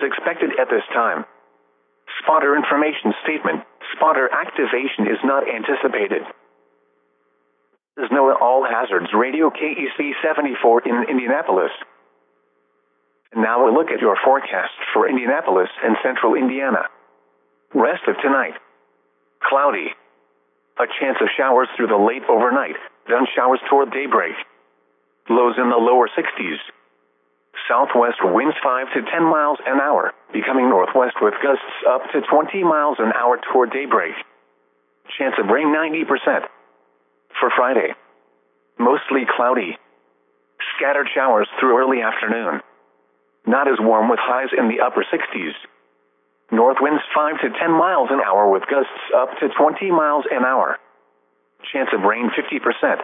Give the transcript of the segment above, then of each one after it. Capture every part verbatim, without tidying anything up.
expected at this time. Spotter information statement. Spotter activation is not anticipated. This is NOAA All Hazards Radio K E C seventy-four in Indianapolis. And now a look at your forecast for Indianapolis and central Indiana. Rest of tonight. Cloudy. A chance of showers through the late overnight, then showers toward daybreak. Lows in the lower sixties. Southwest winds five to ten miles an hour, becoming northwest with gusts up to twenty miles an hour toward daybreak. Chance of rain ninety percent. For Friday. Mostly cloudy. Scattered showers through early afternoon. Not as warm with highs in the upper sixties. North winds five to ten miles an hour with gusts up to twenty miles an hour. Chance of rain fifty percent.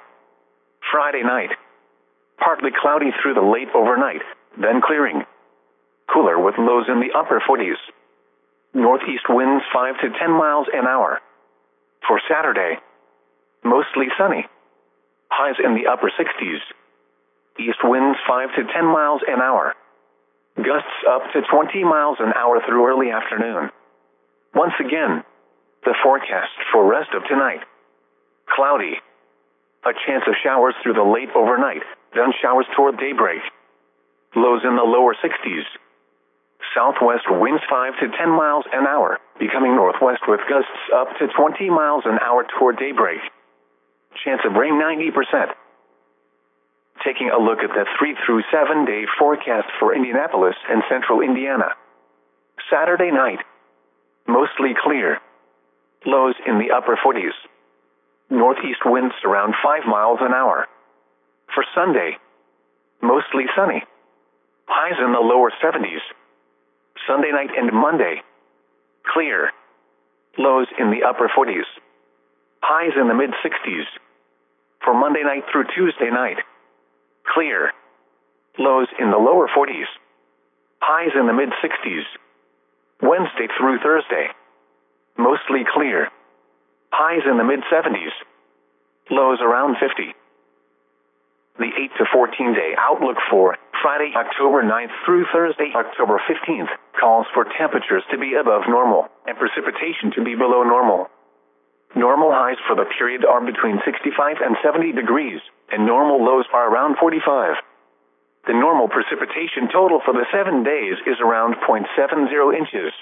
Friday night. Partly cloudy through the late overnight, then clearing. Cooler with lows in the upper forties. Northeast winds five to ten miles an hour. For Saturday. Mostly sunny. Highs in the upper sixties. East winds five to ten miles an hour. Gusts up to twenty miles an hour through early afternoon. Once again, the forecast for rest of tonight. Cloudy. A chance of showers through the late overnight, then showers toward daybreak. Lows in the lower sixties. Southwest winds five to ten miles an hour, becoming northwest with gusts up to twenty miles an hour toward daybreak. Chance of rain ninety percent. Taking a look at the three through seven day forecast for Indianapolis and central Indiana. Saturday night. Mostly clear. Lows in the upper forties. Northeast winds around five miles an hour. For Sunday. Mostly sunny. Highs in the lower seventies. Sunday night and Monday. Clear. Lows in the upper forties. Highs in the mid sixties. For Monday night through Tuesday night. Clear. Lows in the lower forties. Highs in the mid sixties. Wednesday through Thursday. Mostly clear. Highs in the mid seventies. Lows around fifty. The eight to fourteen day outlook for Friday, October ninth through Thursday, October fifteenth, calls for temperatures to be above normal and precipitation to be below normal. Normal highs for the period are between sixty-five and seventy degrees, and normal lows are around forty-five. The normal precipitation total for the seven days is around zero point seven zero inches.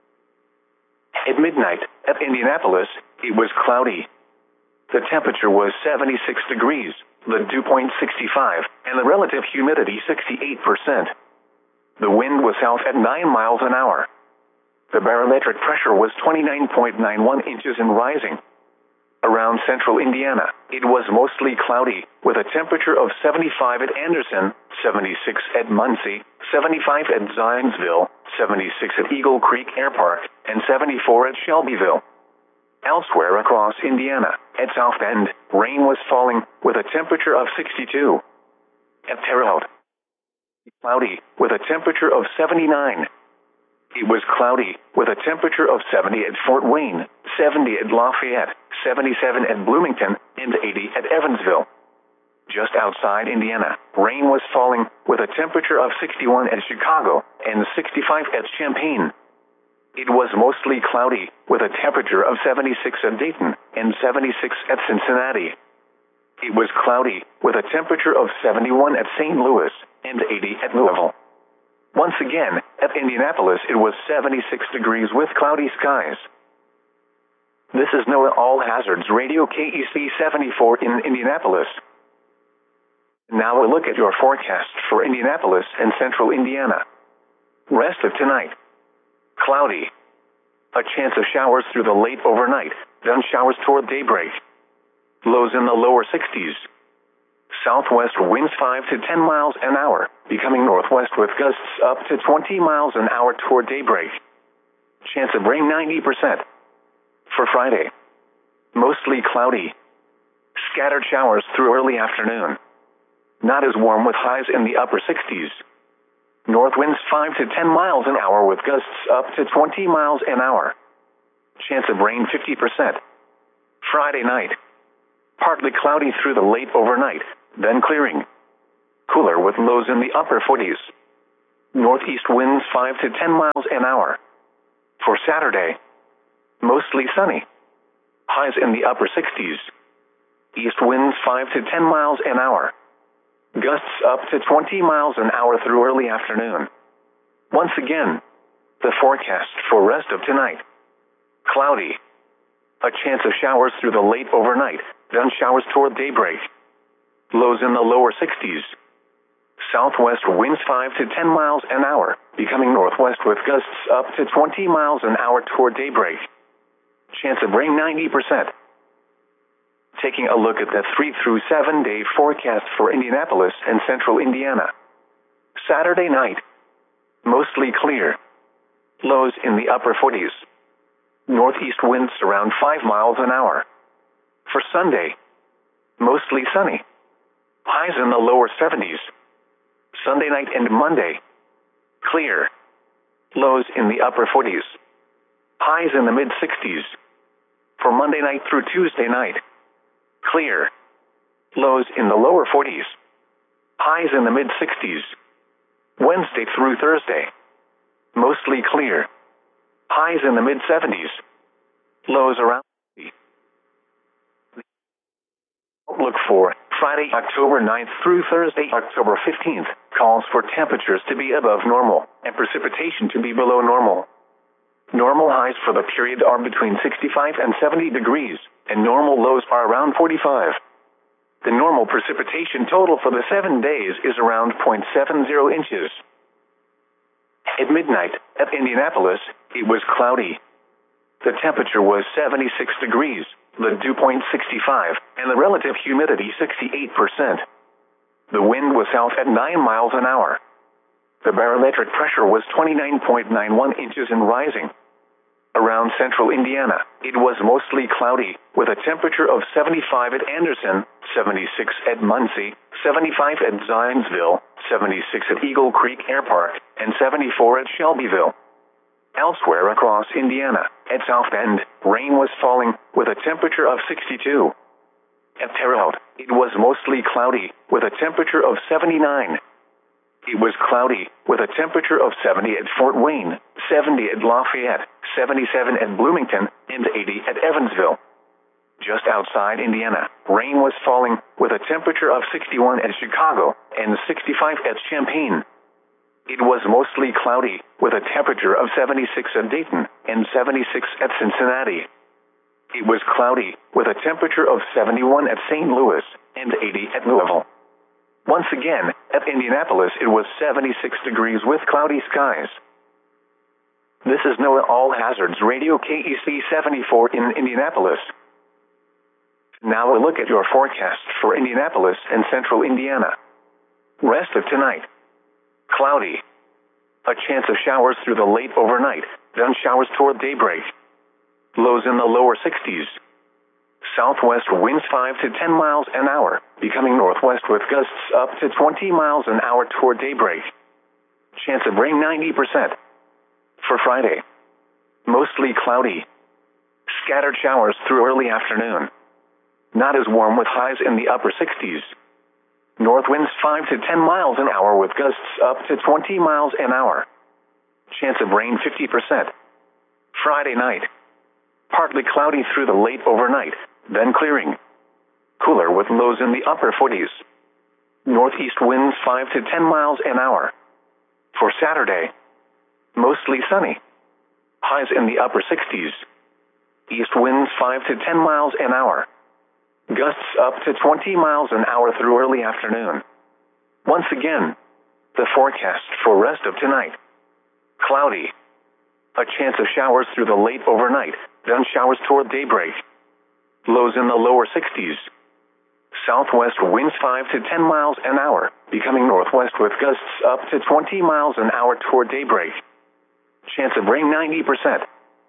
At midnight, at Indianapolis, it was cloudy. The temperature was seventy-six degrees, the dew point sixty-five, and the relative humidity sixty-eight percent. The wind was south at nine miles an hour. The barometric pressure was twenty-nine point nine one inches and rising. Around central Indiana, it was mostly cloudy, with a temperature of seventy-five at Anderson, seventy-six at Muncie, seventy-five at Zionsville, seventy-six at Eagle Creek Air Park, and seventy-four at Shelbyville. Elsewhere across Indiana, at South Bend, rain was falling, with a temperature of sixty-two. At Terre Haute, cloudy, with a temperature of seventy-nine. It was cloudy, with a temperature of seventy at Fort Wayne, seventy at Lafayette, seventy-seven at Bloomington, and eighty at Evansville. Just outside Indiana, rain was falling, with a temperature of sixty-one at Chicago, and sixty-five at Champaign. It was mostly cloudy, with a temperature of seventy-six at Dayton, and seventy-six at Cincinnati. It was cloudy, with a temperature of seventy-one at Saint Louis, and eighty at Louisville. Once again, at Indianapolis it was seventy-six degrees with cloudy skies. This is NOAA All Hazards Radio K E C seventy-four in Indianapolis. Now a look at your forecast for Indianapolis and central Indiana. Rest of tonight. Cloudy. A chance of showers through the late overnight, then showers toward daybreak. Lows in the lower sixties. Southwest winds five to ten miles an hour, becoming northwest with gusts up to twenty miles an hour toward daybreak. Chance of rain ninety percent. For Friday. Mostly cloudy. Scattered showers through early afternoon. Not as warm with highs in the upper sixties. North winds five to ten miles an hour with gusts up to twenty miles an hour. Chance of rain fifty percent. Friday night. Partly cloudy through the late overnight, then clearing. Cooler with lows in the upper forties. Northeast winds five to ten miles an hour. For Saturday, mostly sunny. Highs in the upper sixties. East winds five to ten miles an hour. Gusts up to twenty miles an hour through early afternoon. Once again, the forecast for rest of tonight. Cloudy. A chance of showers through the late overnight, then showers toward daybreak. Lows in the lower sixties. Southwest winds five to ten miles an hour, becoming northwest with gusts up to twenty miles an hour toward daybreak. Chance of rain ninety percent. Taking a look at the three through seven day forecast for Indianapolis and central Indiana. Saturday night, mostly clear. Lows in the upper forties. Northeast winds around five miles an hour. For Sunday, mostly sunny. Highs in the lower seventies. Sunday night and Monday, clear. Lows in the upper forties. Highs in the mid sixties. For Monday night through Tuesday night, clear. Lows in the lower forties. Highs in the mid sixties. Wednesday through Thursday, mostly clear. Highs in the mid seventies. Lows around. Outlook for Friday, October ninth through Thursday, October fifteenth, calls for temperatures to be above normal and precipitation to be below normal. Normal highs for the period are between sixty-five and seventy degrees, and normal lows are around forty-five. The normal precipitation total for the seven days is around zero point seven zero inches. At midnight, at Indianapolis, it was cloudy. The temperature was seventy-six degrees, the dew point sixty-five, and the relative humidity sixty-eight percent. The wind was south at nine miles an hour. The barometric pressure was twenty-nine point nine one inches and rising. Around central Indiana, it was mostly cloudy, with a temperature of seventy-five at Anderson, seventy-six at Muncie, seventy-five at Zionsville, seventy-six at Eagle Creek Air Park, and seventy-four at Shelbyville. Elsewhere across Indiana, at South Bend, rain was falling, with a temperature of sixty-two. At Terre Haute, it was mostly cloudy, with a temperature of seventy-nine. It was cloudy, with a temperature of seventy at Fort Wayne, seventy at Lafayette, seventy-seven at Bloomington, and eighty at Evansville. Just outside Indiana, rain was falling, with a temperature of sixty-one at Chicago, and sixty-five at Champaign. It was mostly cloudy, with a temperature of seventy-six at Dayton, and seventy-six at Cincinnati. It was cloudy, with a temperature of seventy-one at Saint Louis, and eighty at Louisville. Once again, at Indianapolis it was seventy-six degrees with cloudy skies. This is NOAA All Hazards Radio K E C seventy-four in Indianapolis. Now a look at your forecast for Indianapolis and central Indiana. Rest of tonight. Cloudy. A chance of showers through the late overnight, then showers toward daybreak. Lows in the lower sixties. Southwest winds five to ten miles an hour, becoming northwest with gusts up to twenty miles an hour toward daybreak. Chance of rain ninety percent. For Friday, mostly cloudy. Scattered showers through early afternoon. Not as warm with highs in the upper sixties. North winds five to ten miles an hour with gusts up to twenty miles an hour. Chance of rain fifty percent. Friday night, partly cloudy through the late overnight, then clearing. Cooler with lows in the upper forties. Northeast winds five to ten miles an hour. For Saturday, mostly sunny. Highs in the upper sixties. East winds five to ten miles an hour. Gusts up to twenty miles an hour through early afternoon. Once again, the forecast for rest of tonight. Cloudy. A chance of showers through the late overnight, then showers toward daybreak. Lows in the lower sixties. Southwest winds five to ten miles an hour, becoming northwest with gusts up to twenty miles an hour toward daybreak. Chance of rain ninety percent.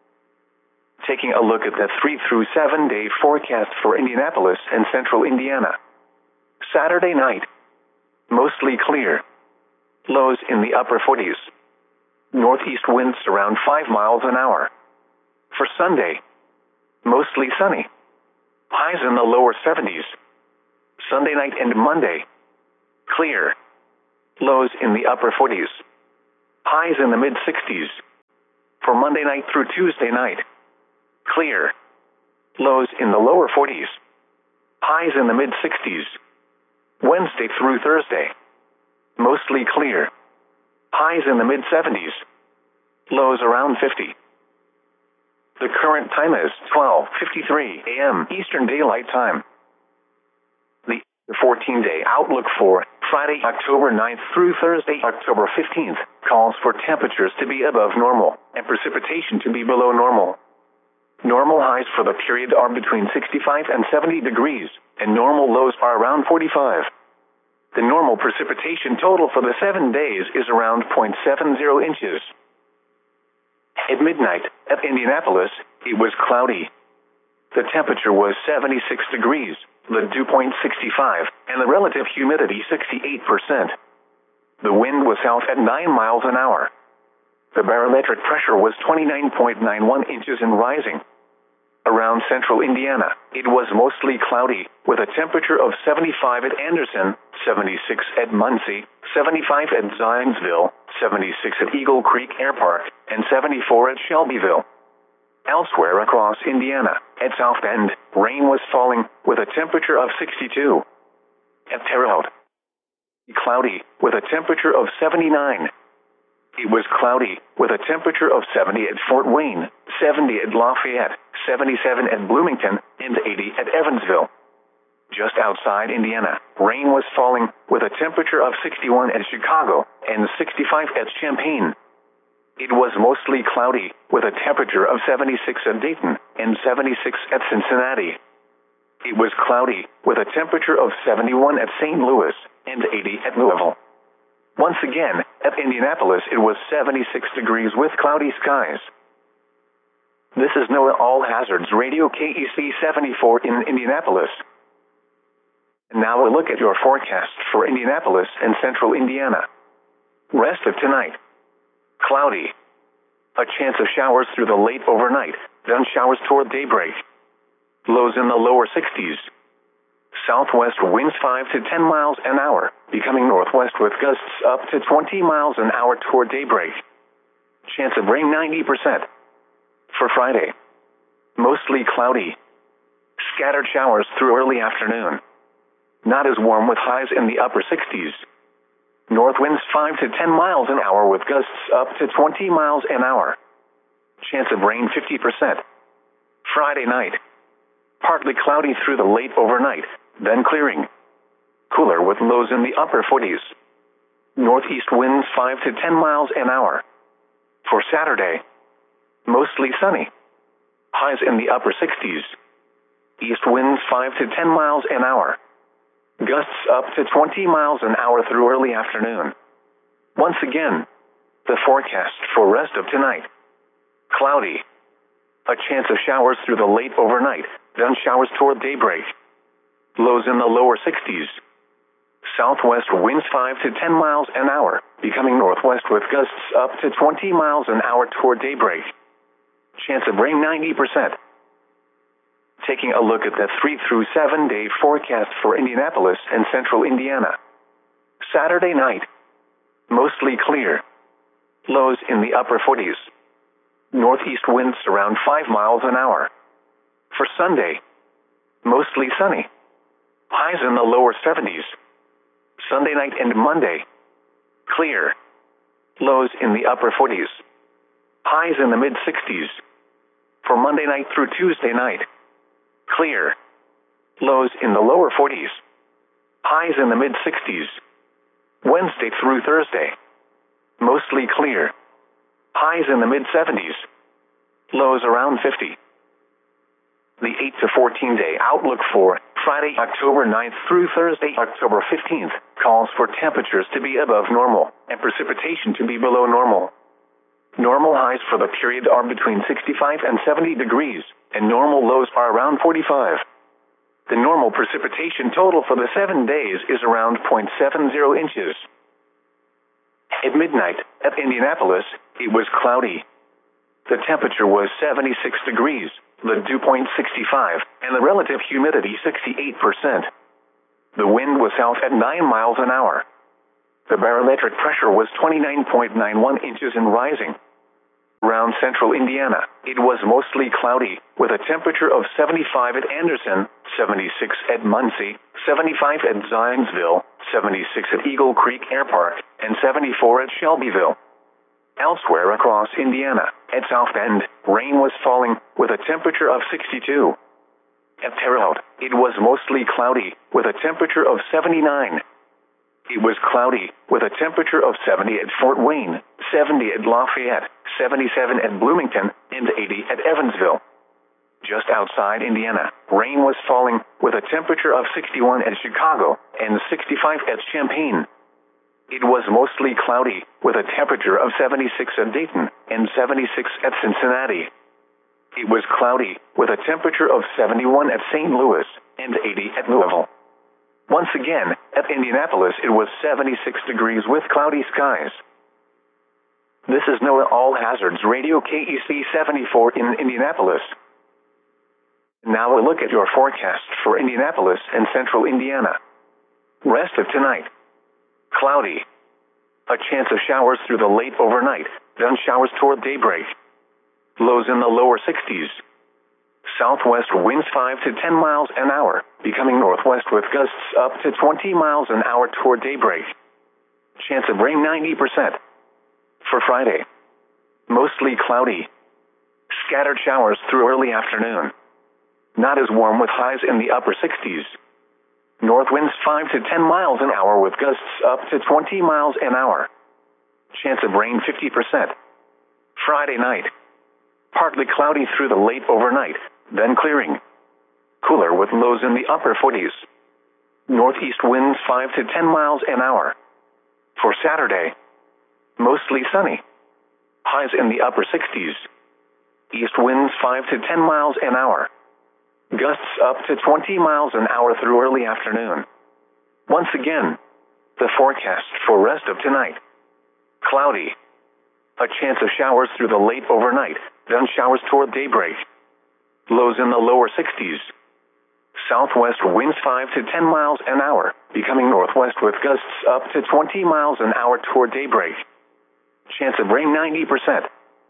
Taking a look at the three through seven day forecast for Indianapolis and central Indiana. Saturday night, mostly clear. Lows in the upper forties. Northeast winds around five miles an hour. For Sunday, mostly sunny. Highs in the lower seventies. Sunday night and Monday, clear. Lows in the upper forties. Highs in the mid sixties. For Monday night through Tuesday night, clear. Lows in the lower forties. Highs in the mid sixties. Wednesday through Thursday, mostly clear. Highs in the mid seventies. Lows around fifty. The current time is twelve fifty-three a m Eastern Daylight Time. The fourteen-day outlook for Friday, October ninth through Thursday, October fifteenth, calls for temperatures to be above normal and precipitation to be below normal. Normal highs for the period are between sixty-five and seventy degrees, and normal lows are around forty-five. The normal precipitation total for the seven days is around zero point seven zero inches. At midnight, at Indianapolis, it was cloudy. The temperature was seventy-six degrees, the dew point sixty-five, and the relative humidity sixty-eight percent. The wind was south at nine miles an hour. The barometric pressure was twenty-nine point nine one inches and rising. Around central Indiana, it was mostly cloudy, with a temperature of seventy-five at Anderson, seventy-six at Muncie, seventy-five at Zionsville, seventy-six at Eagle Creek Air Park, and seventy-four at Shelbyville. Elsewhere across Indiana, at South Bend, rain was falling, with a temperature of sixty-two. At Terre Haute, cloudy, with a temperature of seventy-nine. It was cloudy, with a temperature of seventy at Fort Wayne, seventy at Lafayette, seventy-seven at Bloomington, and eighty at Evansville. Just outside Indiana, rain was falling, with a temperature of sixty-one at Chicago, and sixty-five at Champaign. It was mostly cloudy, with a temperature of seventy-six at Dayton, and seventy-six at Cincinnati. It was cloudy, with a temperature of seventy-one at Saint Louis, and eighty at Louisville. Once again, at Indianapolis it was seventy-six degrees with cloudy skies. This is NOAA All Hazards Radio K E C seventy-four in Indianapolis. And now a look at your forecast for Indianapolis and central Indiana. Rest of tonight. Cloudy. A chance of showers through the late overnight, then showers toward daybreak. Lows in the lower sixties. Southwest winds five to ten miles an hour, becoming northwest with gusts up to twenty miles an hour toward daybreak. Chance of rain ninety percent. For Friday, mostly cloudy. Scattered showers through early afternoon. Not as warm with highs in the upper sixties. North winds five to ten miles an hour with gusts up to twenty miles an hour. Chance of rain fifty percent. Friday night, partly cloudy through the late overnight, then clearing. Cooler with lows in the upper forties. Northeast winds five to ten miles an hour. For Saturday, mostly sunny. Highs in the upper sixties. East winds five to ten miles an hour. Gusts up to twenty miles an hour through early afternoon. Once again, the forecast for rest of tonight. Cloudy. A chance of showers through the late overnight, then showers toward daybreak. Lows in the lower sixties. Southwest winds five to ten miles an hour, becoming northwest with gusts up to twenty miles an hour toward daybreak. Chance of rain ninety percent. Taking a look at the three through seven day forecast for Indianapolis and central Indiana. Saturday night, mostly clear. Lows in the upper forties. Northeast winds around five miles an hour. For Sunday, mostly sunny. Highs in the lower seventies. Sunday night and Monday, clear. Lows in the upper forties. Highs in the mid sixties. For Monday night through Tuesday night, clear. Lows in the lower forties. Highs in the mid sixties. Wednesday through Thursday, mostly clear. Highs in the mid seventies. Lows around fifty. The eight to fourteen day outlook for Friday, October ninth through Thursday, October fifteenth, calls for temperatures to be above normal and precipitation to be below normal. Normal highs for the period are between sixty-five and seventy degrees, and normal lows are around forty-five. The normal precipitation total for the seven days is around zero point seven zero inches. At midnight, at Indianapolis, it was cloudy. The temperature was seventy-six degrees, the dew point sixty-five, and the relative humidity sixty-eight percent. The wind was south at nine miles an hour. The barometric pressure was twenty-nine point nine one inches and rising. Around around central Indiana, it was mostly cloudy, with a temperature of seventy-five at Anderson, seventy-six at Muncie, seventy-five at Zionsville, seventy-six at Eagle Creek Air Park, and seventy-four at Shelbyville. Elsewhere across Indiana, at South Bend, rain was falling, with a temperature of sixty-two. At Terre Haute, it was mostly cloudy, with a temperature of seventy-nine. It was cloudy, with a temperature of seventy at Fort Wayne, seventy at Lafayette, seventy-seven at Bloomington, and eighty at Evansville. Just outside Indiana, rain was falling, with a temperature of sixty-one at Chicago, and sixty-five at Champaign. It was mostly cloudy, with a temperature of seventy-six at Dayton, and seventy-six at Cincinnati. It was cloudy, with a temperature of seventy-one at Saint Louis, and eighty at Louisville. Once again, at Indianapolis it was seventy-six degrees with cloudy skies. This is NOAA All Hazards Radio K E C seventy-four in Indianapolis. Now a look at your forecast for Indianapolis and central Indiana. Rest of tonight. Cloudy. A chance of showers through the late overnight, then showers toward daybreak. Lows in the lower sixties. Southwest winds five to ten miles an hour, becoming northwest with gusts up to twenty miles an hour toward daybreak. Chance of rain ninety percent. For Friday. Mostly cloudy. Scattered showers through early afternoon. Not as warm with highs in the upper sixties. North winds five to ten miles an hour with gusts up to twenty miles an hour. Chance of rain fifty percent. Friday night. Partly cloudy through the late overnight, then clearing. Cooler with lows in the upper forties. Northeast winds five to ten miles an hour. For Saturday. Mostly sunny. Highs in the upper sixties. East winds five to ten miles an hour. Gusts up to twenty miles an hour through early afternoon. Once again, the forecast for rest of tonight. Cloudy. A chance of showers through the late overnight, then showers toward daybreak. Lows in the lower sixties. Southwest winds five to ten miles an hour, becoming northwest with gusts up to twenty miles an hour toward daybreak. Chance of rain ninety percent.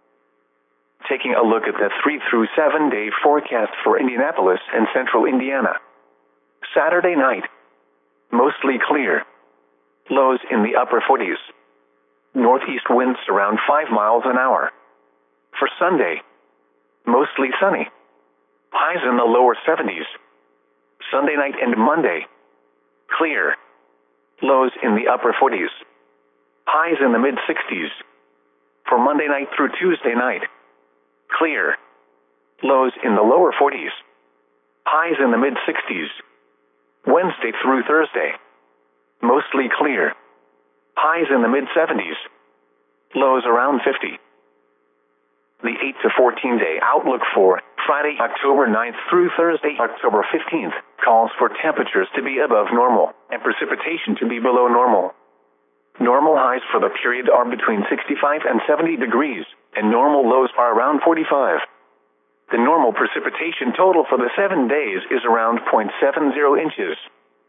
Taking a look at the three through seven day forecast for Indianapolis and central Indiana. Saturday night. Mostly clear. Lows in the upper forties. Northeast winds around five miles an hour. For Sunday. Mostly sunny. Highs in the lower seventies. Sunday night and Monday. Clear. Lows in the upper forties. Highs in the mid sixties. For Monday night through Tuesday night. Clear. Lows in the lower forties. Highs in the mid sixties. Wednesday through Thursday. Mostly clear. Highs in the mid seventies. Lows around fifty. The eight to fourteen day outlook for Friday, October ninth through Thursday, October fifteenth, calls for temperatures to be above normal and precipitation to be below normal. Normal highs for the period are between sixty-five and seventy degrees, and normal lows are around forty-five. The normal precipitation total for the seven days is around zero point seven zero inches.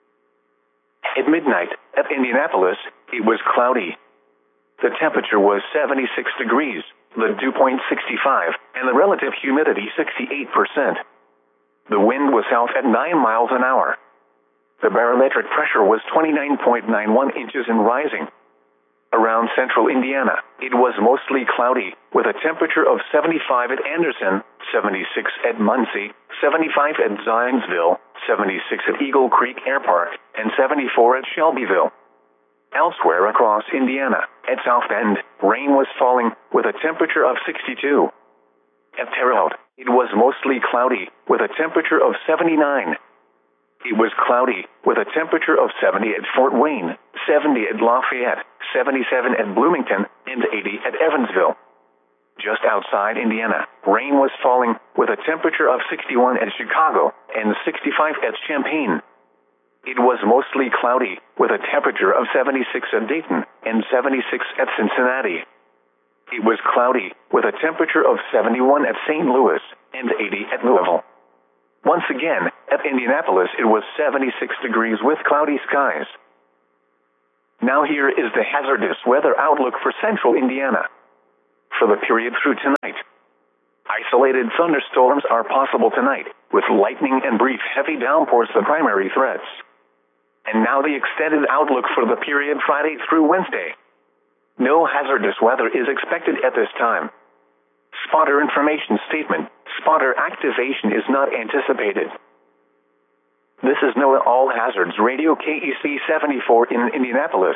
At midnight, at Indianapolis, it was cloudy. The temperature was seventy-six degrees, the dew point sixty-five, and the relative humidity sixty-eight percent. The wind was south at nine miles an hour. The barometric pressure was twenty-nine point nine one inches and rising. Around central Indiana, it was mostly cloudy, with a temperature of seventy-five at Anderson, seventy-six at Muncie, seventy-five at Zionsville, seventy-six at Eagle Creek Air Park, and seventy-four at Shelbyville. Elsewhere across Indiana, at South Bend, rain was falling, with a temperature of sixty-two. At Terre Haute, it was mostly cloudy, with a temperature of seventy-nine. It was cloudy, with a temperature of seventy at Fort Wayne, seventy at Lafayette, seventy-seven at Bloomington, and eighty at Evansville. Just outside Indiana, rain was falling, with a temperature of sixty-one at Chicago, and sixty-five at Champaign. It was mostly cloudy, with a temperature of seventy-six at Dayton, and seventy-six at Cincinnati. It was cloudy, with a temperature of seventy-one at Saint Louis, and eighty at Louisville. Once again, at Indianapolis it was seventy-six degrees with cloudy skies. Now here is the hazardous weather outlook for central Indiana. For the period through tonight, isolated thunderstorms are possible tonight, with lightning and brief heavy downpours the primary threats. And now the extended outlook for the period Friday through Wednesday. No hazardous weather is expected at this time. Spotter information statement. Spotter activation is not anticipated. This is NOAA All Hazards Radio K E C seventy-four in Indianapolis.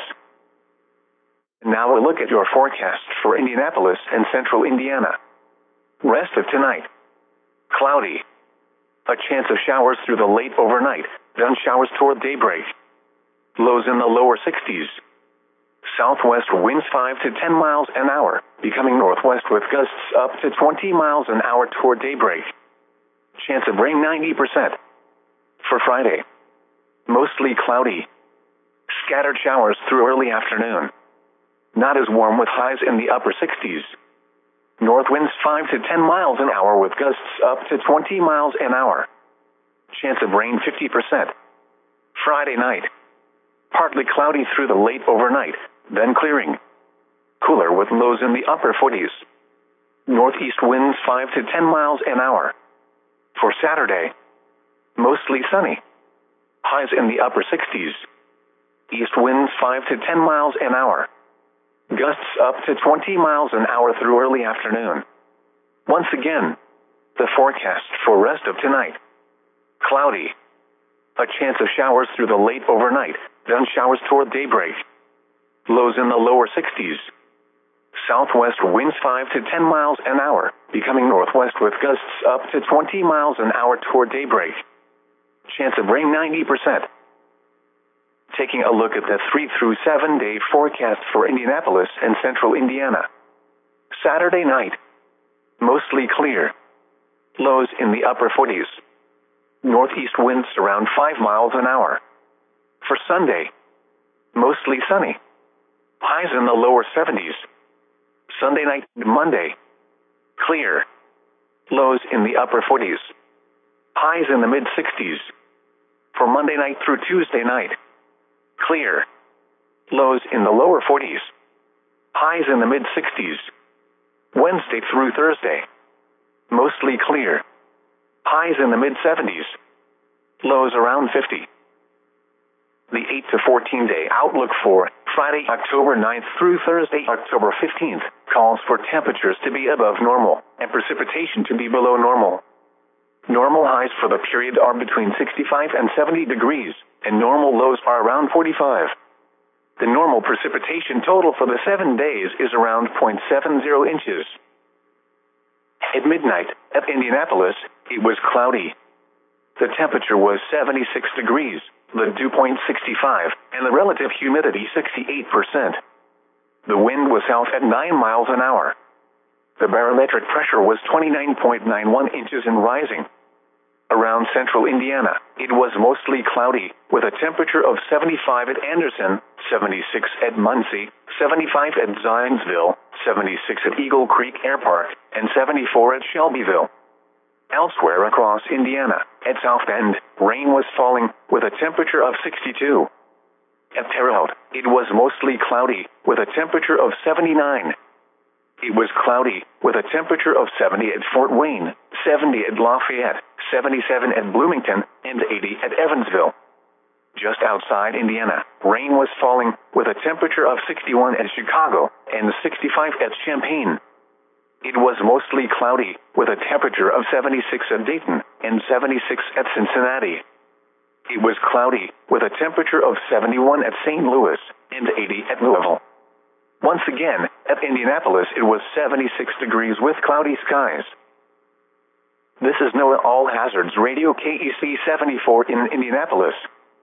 Now a look at your forecast for Indianapolis and central Indiana. Rest of tonight. Cloudy. A chance of showers through the late overnight, then showers toward daybreak. Lows in the lower sixties. Southwest winds five to ten miles an hour, becoming northwest with gusts up to twenty miles an hour toward daybreak. Chance of rain ninety percent. For Friday, mostly cloudy. Scattered showers through early afternoon. Not as warm with highs in the upper sixties. North winds five to ten miles an hour with gusts up to twenty miles an hour. Chance of rain fifty percent. Friday night, partly cloudy through the late overnight, then clearing. Cooler with lows in the upper forties. Northeast winds five to ten miles an hour. For Saturday, mostly sunny. Highs in the upper sixties. East winds five to ten miles an hour. Gusts up to twenty miles an hour through early afternoon. Once again, the forecast for rest of tonight. Cloudy. A chance of showers through the late overnight, then showers toward daybreak. Lows in the lower sixties. Southwest winds five to ten miles an hour, becoming northwest with gusts up to twenty miles an hour toward daybreak. Chance of rain ninety percent. Taking a look at the three through seven day forecast for Indianapolis and central Indiana. Saturday night, mostly clear. Lows in the upper forties. Northeast winds around five miles an hour. For Sunday, mostly sunny. Highs in the lower seventies. Sunday night and Monday, clear. Lows in the upper forties. Highs in the mid sixties. For Monday night through Tuesday night, clear. Lows in the lower forties. Highs in the mid sixties. Wednesday through Thursday, mostly clear. Highs in the mid seventies. Lows around fifty. The eight to fourteen day outlook for Friday, October ninth through Thursday, October fifteenth, calls for temperatures to be above normal and precipitation to be below normal. Normal highs for the period are between sixty-five and seventy degrees, and normal lows are around forty-five. The normal precipitation total for the seven days is around zero point seven zero inches. At midnight, at Indianapolis, it was cloudy. The temperature was seventy-six degrees, the dew point sixty-five, and the relative humidity sixty-eight percent. The wind was south at nine miles an hour. The barometric pressure was twenty-nine point nine one inches and rising. Around central Indiana, it was mostly cloudy, with a temperature of seventy-five at Anderson, seventy-six at Muncie, seventy-five at Zionsville, seventy-six at Eagle Creek Air Park, and seventy-four at Shelbyville. Elsewhere across Indiana, at South Bend, rain was falling, with a temperature of sixty-two. At Terre Haute, it was mostly cloudy, with a temperature of seventy-nine. It was cloudy, with a temperature of seventy at Fort Wayne, seventy at Lafayette, seventy-seven at Bloomington, and eighty at Evansville. Just outside Indiana, rain was falling, with a temperature of sixty-one at Chicago, and sixty-five at Champaign. It was mostly cloudy, with a temperature of seventy-six at Dayton, and seventy-six at Cincinnati. It was cloudy, with a temperature of seventy-one at Saint Louis, and eighty at Louisville. Once again, at Indianapolis it was seventy-six degrees with cloudy skies. This is NOAA All Hazards Radio K E C seventy-four in Indianapolis.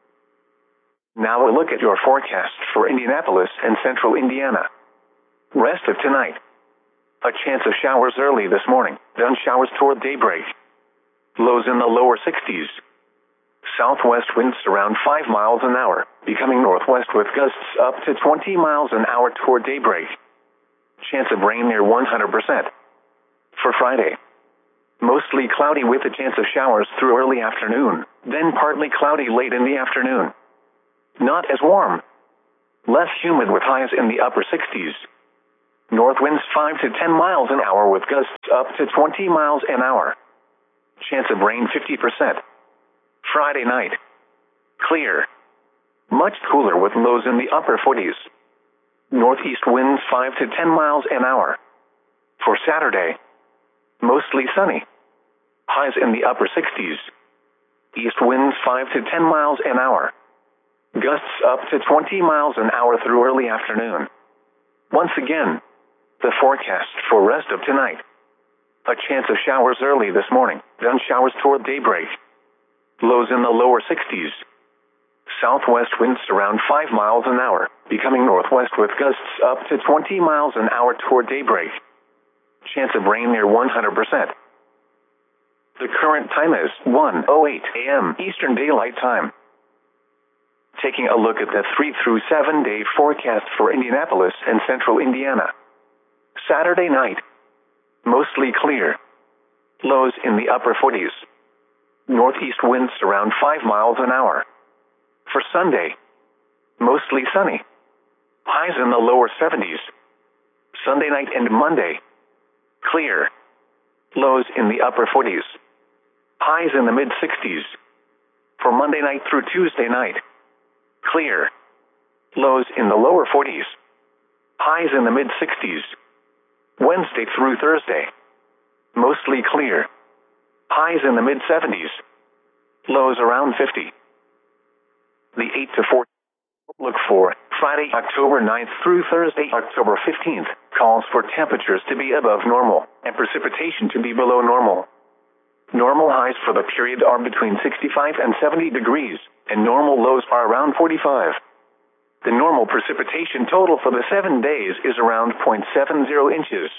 Now a look at your forecast for Indianapolis and central Indiana. Rest of tonight. A chance of showers early this morning, then showers toward daybreak. Lows in the lower sixties. Southwest winds around five miles an hour, becoming northwest with gusts up to twenty miles an hour toward daybreak. Chance of rain near one hundred percent. For Friday, mostly cloudy with a chance of showers through early afternoon, then partly cloudy late in the afternoon. Not as warm. Less humid with highs in the upper sixties. North winds five to ten miles an hour with gusts up to twenty miles an hour. Chance of rain fifty percent. Friday night. Clear. Much cooler with lows in the upper forties. Northeast winds five to ten miles an hour. For Saturday. Mostly sunny. Highs in the upper sixties. East winds five to ten miles an hour. Gusts up to twenty miles an hour through early afternoon. Once again, the forecast for rest of tonight. A chance of showers early this morning, then showers toward daybreak. Lows in the lower sixties. Southwest winds around five miles an hour, becoming northwest with gusts up to twenty miles an hour toward daybreak. Chance of rain near one hundred percent. The current time is one oh eight a m Eastern Daylight Time. Taking a look at the three through seven day forecast for Indianapolis and central Indiana. Saturday night. Mostly clear. Lows in the upper forties. Northeast winds around five miles an hour. For Sunday. Mostly sunny. Highs in the lower seventies. Sunday night and Monday. Clear. Lows in the upper forties. Highs in the mid sixties. For Monday night through Tuesday night. Clear. Lows in the lower forties. Highs in the mid sixties. Wednesday through Thursday. Mostly clear. Highs in the mid seventies. Lows around fifty. The eight to four look for Friday, October ninth through Thursday, October fifteenth, calls for temperatures to be above normal and precipitation to be below normal. Normal highs for the period are between sixty-five and seventy degrees, and normal lows are around forty-five. The normal precipitation total for the seven days is around zero point seven zero inches.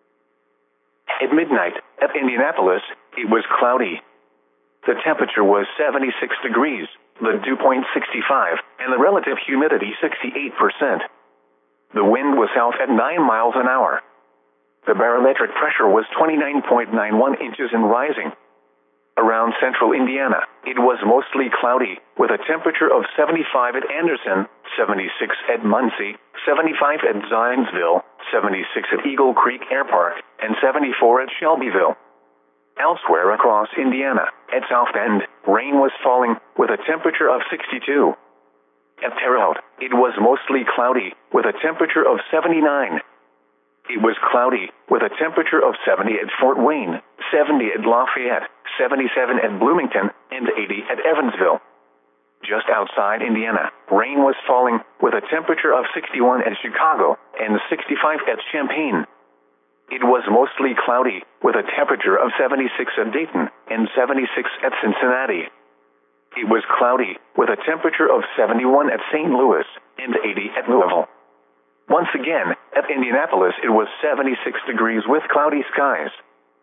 At midnight, at Indianapolis, it was cloudy. The temperature was seventy-six degrees, the dew point sixty-five, and the relative humidity sixty-eight percent. The wind was south at nine miles an hour. The barometric pressure was twenty-nine point nine one inches and rising. Around central Indiana, it was mostly cloudy, with a temperature of seventy-five at Anderson, seventy-six at Muncie, seventy-five at Zionsville, seventy-six at Eagle Creek Air Park, and seventy-four at Shelbyville. Elsewhere across Indiana, at South Bend, rain was falling, with a temperature of sixty-two. At Terre Haute, it was mostly cloudy, with a temperature of seventy-nine. It was cloudy, with a temperature of seventy at Fort Wayne, seventy at Lafayette, seventy-seven at Bloomington, and eighty at Evansville. Just outside Indiana, rain was falling, with a temperature of sixty-one at Chicago, and sixty-five at Champaign. It was mostly cloudy, with a temperature of seventy-six at Dayton, and seventy-six at Cincinnati. It was cloudy, with a temperature of seventy-one at Saint Louis, and eighty at Louisville. Once again, at Indianapolis it was seventy-six degrees with cloudy skies.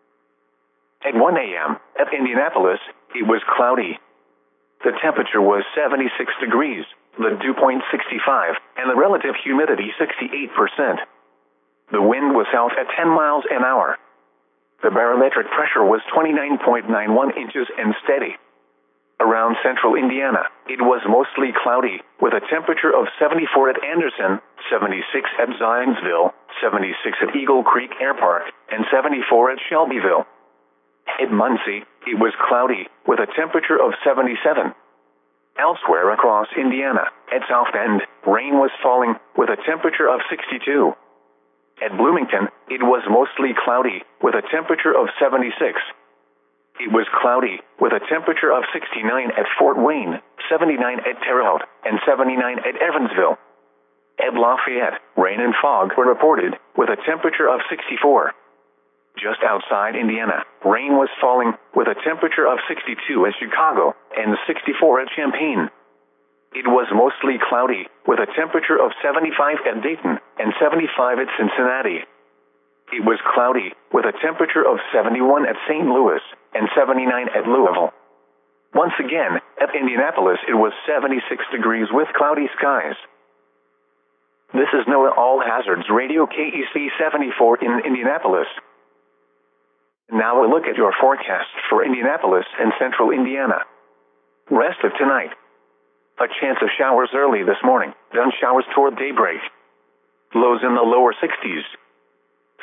At one a m, at Indianapolis, it was cloudy. The temperature was seventy-six degrees, the dew point sixty-five, and the relative humidity sixty-eight percent. The wind was south at ten miles an hour. The barometric pressure was twenty-nine point nine one inches and steady. Around central Indiana, it was mostly cloudy, with a temperature of seventy-four at Anderson, seventy-six at Zionsville, seventy-six at Eagle Creek Air Park, and seventy-four at Shelbyville. At Muncie, it was cloudy, with a temperature of seventy-seven. Elsewhere across Indiana, at South Bend, rain was falling, with a temperature of sixty-two. At Bloomington, it was mostly cloudy, with a temperature of seventy-six. It was cloudy, with a temperature of sixty-nine at Fort Wayne, seventy-nine at Terre Haute, and seventy-nine at Evansville. At Lafayette, rain and fog were reported, with a temperature of sixty-four. Just outside Indiana, rain was falling, with a temperature of sixty-two at Chicago, and sixty-four at Champaign. It was mostly cloudy, with a temperature of seventy-five at Dayton, and seventy-five at Cincinnati. It was cloudy, with a temperature of seventy-one at Saint Louis, and seventy-nine at Louisville. Once again, at Indianapolis it was seventy-six degrees with cloudy skies. This is NOAA All Hazards Radio K E C seventy-four in Indianapolis. Now a look at your forecast for Indianapolis and central Indiana. Rest of tonight. A chance of showers early this morning, then showers toward daybreak. Lows in the lower sixties.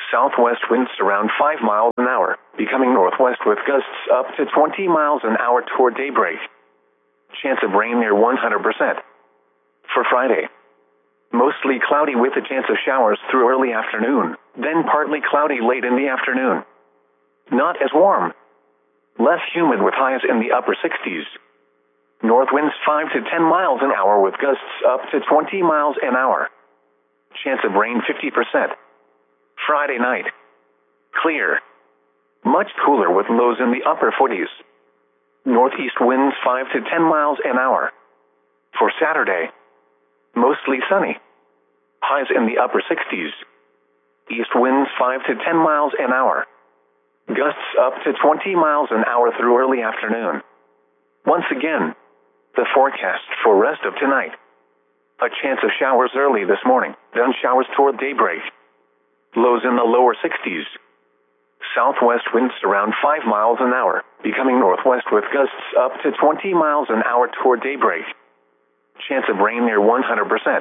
Southwest winds around five miles an hour, becoming northwest with gusts up to twenty miles an hour toward daybreak. Chance of rain near one hundred percent. For Friday, mostly cloudy with a chance of showers through early afternoon, then partly cloudy late in the afternoon. Not as warm. Less humid with highs in the upper sixties. North winds five to ten miles an hour with gusts up to twenty miles an hour. Chance of rain fifty percent. Friday night, clear. Much cooler with lows in the upper forties. Northeast winds five to ten miles an hour. For Saturday, mostly sunny. Highs in the upper sixties. East winds five to ten miles an hour. Gusts up to twenty miles an hour through early afternoon. Once again, the forecast for rest of tonight. A chance of showers early this morning, then showers toward daybreak. Lows in the lower sixties. Southwest winds around five miles an hour, becoming northwest with gusts up to twenty miles an hour toward daybreak. Chance of rain near one hundred percent.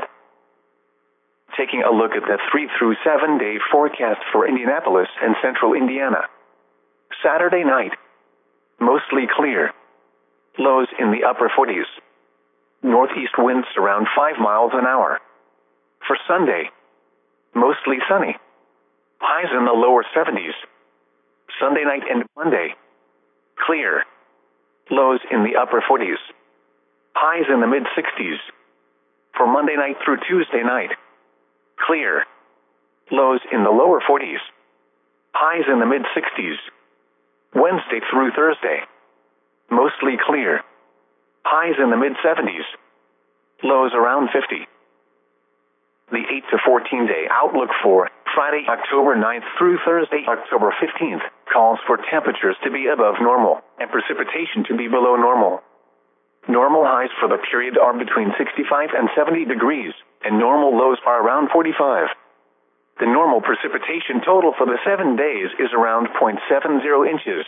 Taking a look at the three through seven day forecast for Indianapolis and central Indiana. Saturday night, mostly clear. Lows in the upper forties. Northeast winds around five miles an hour. For Sunday, mostly sunny. Highs in the lower seventies. Sunday night and Monday, clear. Lows in the upper forties. Highs in the mid sixties. For Monday night through Tuesday night, clear. Lows in the lower forties. Highs in the mid sixties. Wednesday through Thursday, mostly clear. Highs in the mid seventies. Lows around fifty. The eight to fourteen day outlook for Friday, October ninth through Thursday, October fifteenth, calls for temperatures to be above normal and precipitation to be below normal. Normal highs for the period are between sixty-five and seventy degrees, and normal lows are around forty-five. The normal precipitation total for the seven days is around zero point seven zero inches.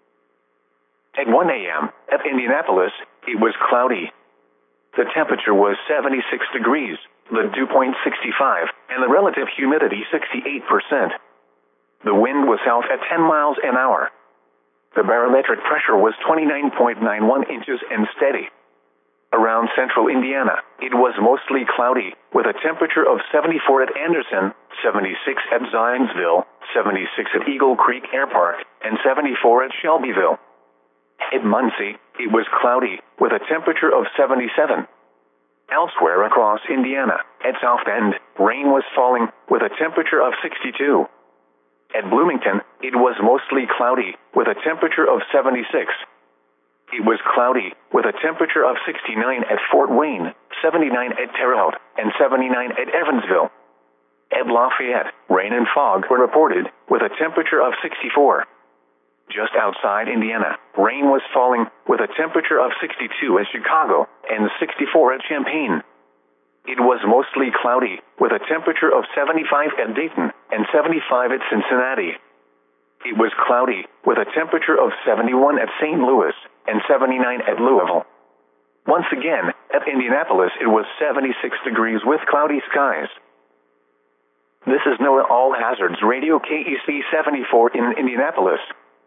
At one a.m., at Indianapolis, it was cloudy. The temperature was seventy-six degrees, the dew point sixty-five, and the relative humidity sixty-eight percent. The wind was south at ten miles an hour. The barometric pressure was twenty-nine point nine one inches and steady. Around central Indiana, it was mostly cloudy, with a temperature of seventy-four at Anderson, seventy-six at Zionsville, seventy-six at Eagle Creek Air Park, and seventy-four at Shelbyville. At Muncie, it was cloudy, with a temperature of seventy-seven. Elsewhere across Indiana, at South Bend, rain was falling, with a temperature of sixty-two. At Bloomington, it was mostly cloudy, with a temperature of seventy-six. It was cloudy, with a temperature of sixty-nine at Fort Wayne, seventy-nine at Terre Haute, and seventy-nine at Evansville. At Lafayette, rain and fog were reported, with a temperature of sixty-four. Just outside Indiana, rain was falling, with a temperature of sixty-two at Chicago, and sixty-four at Champaign. It was mostly cloudy, with a temperature of seventy-five at Dayton, and seventy-five at Cincinnati. It was cloudy, with a temperature of seventy-one at Saint Louis, and seventy-nine at Louisville. Once again, at Indianapolis it was seventy-six degrees with cloudy skies. This is NOAA All Hazards Radio K E C seventy-four in Indianapolis.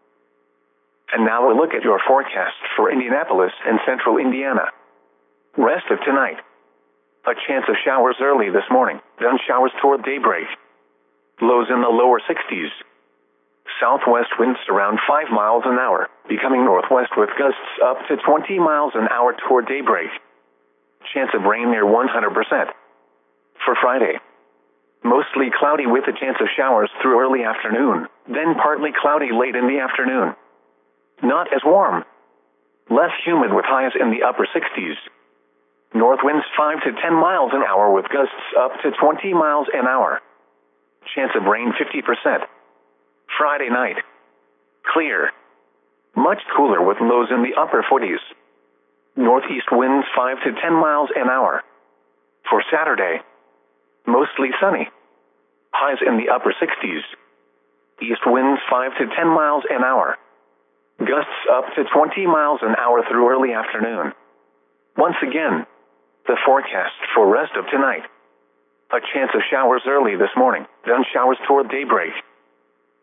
And now a look at your forecast for Indianapolis and central Indiana. Rest of tonight. A chance of showers early this morning, then showers toward daybreak. Lows in the lower sixties. Southwest winds around five miles an hour, becoming northwest with gusts up to twenty miles an hour toward daybreak. Chance of rain near one hundred percent. For Friday, mostly cloudy with a chance of showers through early afternoon, then partly cloudy late in the afternoon. Not as warm. Less humid with highs in the upper sixties. North winds five to ten miles an hour with gusts up to twenty miles an hour. Chance of rain fifty percent. Friday night, clear. Much cooler with lows in the upper forties. Northeast winds five to ten miles an hour. For Saturday, mostly sunny. Highs in the upper sixties. East winds five to ten miles an hour. Gusts up to twenty miles an hour through early afternoon. Once again, the forecast for rest of tonight. A chance of showers early this morning, then showers toward daybreak.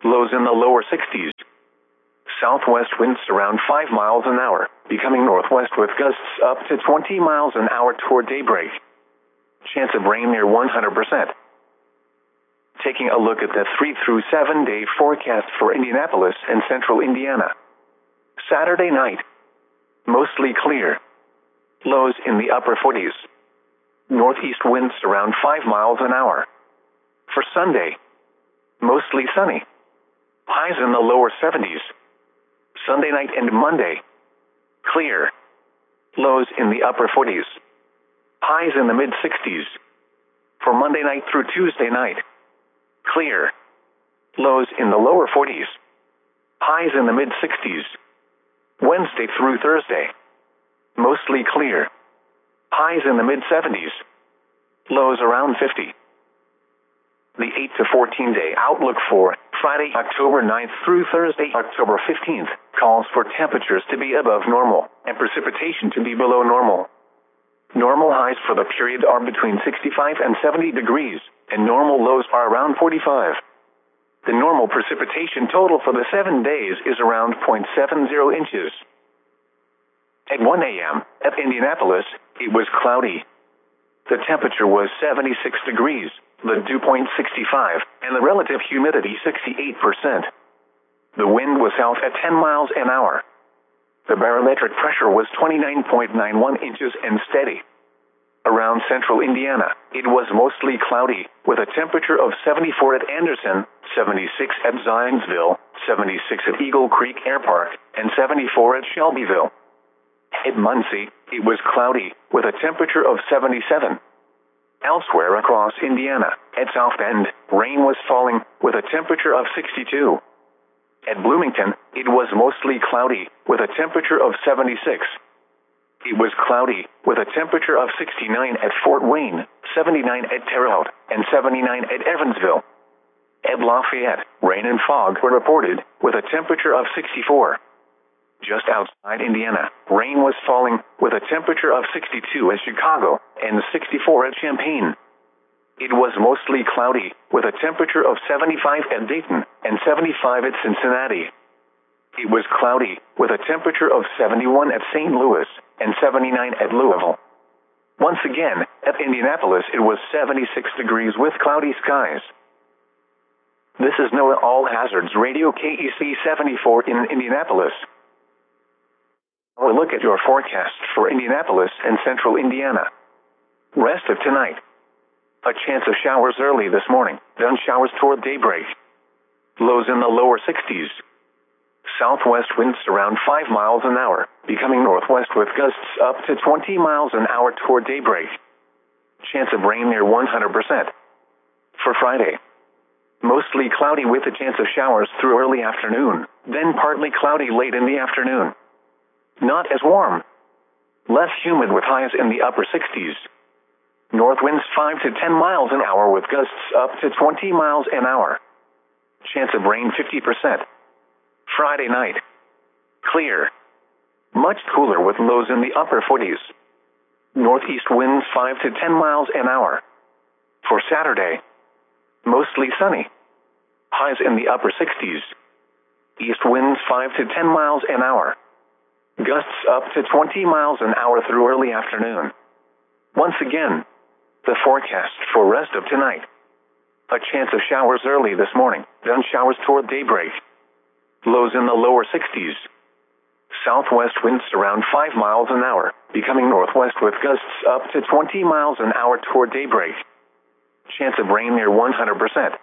lows in the lower sixties. Southwest winds around five miles an hour, becoming northwest with gusts up to twenty miles an hour toward daybreak. Chance of rain near one hundred percent. Taking a look at the three through seven day forecast for Indianapolis and central Indiana. Saturday night, mostly clear. Lows in the upper forties. Northeast winds around five miles an hour. For Sunday, mostly sunny. Highs in the lower seventies. Sunday night and Monday, clear. Lows in the upper forties. Highs in the mid sixties. For Monday night through Tuesday night, clear. Lows in the lower forties. Highs in the mid sixties. Wednesday through Thursday, mostly clear. Highs in the mid seventies. Lows around fifty. The eight to fourteen day outlook for Friday, October ninth through Thursday, October fifteenth, calls for temperatures to be above normal and precipitation to be below normal. Normal highs for the period are between sixty-five and seventy degrees, and normal lows are around forty-five. The normal precipitation total for the seven days is around zero point seven zero inches. At one a m at Indianapolis, it was cloudy. The temperature was seventy-six degrees, the dew point sixty-five, and the relative humidity sixty-eight percent. The wind was south at ten miles an hour. The barometric pressure was twenty-nine point nine one inches and steady. Around central Indiana, it was mostly cloudy, with a temperature of seventy-four at Anderson, seventy-six at Zionsville, seventy-six at Eagle Creek Air Park, and seventy-four at Shelbyville. At Muncie, it was cloudy, with a temperature of seventy-seven. Elsewhere across Indiana, at South Bend, rain was falling, with a temperature of sixty-two. At Bloomington, it was mostly cloudy, with a temperature of seventy-six. It was cloudy, with a temperature of sixty-nine at Fort Wayne, seventy-nine at Terre Haute, and seventy-nine at Evansville. At Lafayette, rain and fog were reported, with a temperature of sixty-four. Just outside Indiana, rain was falling, with a temperature of sixty-two at Chicago, and sixty-four at Champaign. It was mostly cloudy, with a temperature of seventy-five at Dayton, and seventy-five at Cincinnati. It was cloudy, with a temperature of seventy-one at Saint Louis, and seventy-nine at Louisville. Once again, at Indianapolis it was seventy-six degrees with cloudy skies. This is NOAA All Hazards Radio K E C seventy-four in Indianapolis. We'll look at your forecast for Indianapolis and central Indiana. Rest of tonight. A chance of showers early this morning, then showers toward daybreak. Lows in the lower sixties. Southwest winds around five miles an hour, becoming northwest with gusts up to twenty miles an hour toward daybreak. Chance of rain near one hundred percent. For Friday, mostly cloudy with a chance of showers through early afternoon, then partly cloudy late in the afternoon. Not as warm. Less humid with highs in the upper sixties. North winds five to ten miles an hour with gusts up to twenty miles an hour. Chance of rain fifty percent. Friday night, clear. Much cooler with lows in the upper forties. Northeast winds five to ten miles an hour. For Saturday, mostly sunny. Highs in the upper sixties. East winds five to ten miles an hour. Gusts up to twenty miles an hour through early afternoon. Once again, the forecast for rest of tonight. A chance of showers early this morning, then showers toward daybreak. Lows in the lower sixties. Southwest winds around five miles an hour, becoming northwest with gusts up to twenty miles an hour toward daybreak. Chance of rain near one hundred percent.